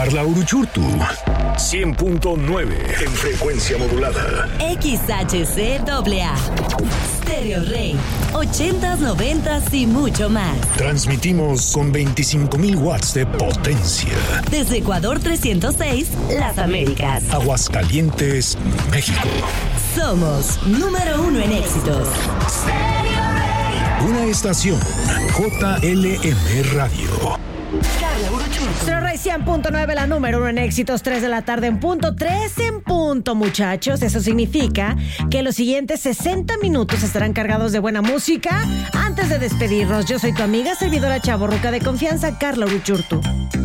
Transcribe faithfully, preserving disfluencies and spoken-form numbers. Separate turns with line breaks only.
Carla Uruchurtu. cien punto nueve en frecuencia modulada.
X H C A A. Stereo Rey. ochentas, noventas y mucho más.
Transmitimos con veinticinco mil watts de potencia.
Desde Ecuador trescientos seis, Las Américas.
Aguascalientes, México.
Somos número uno en éxitos.
Una estación J L M Radio.
Stereo Rey cien punto nueve, la número uno en éxitos, tres de la tarde en punto, tres en punto, muchachos. Eso significa que los siguientes sesenta minutos estarán cargados de buena música. Antes de despedirnos, yo soy tu amiga, servidora chavorruca de confianza, Carla Uruchurtu.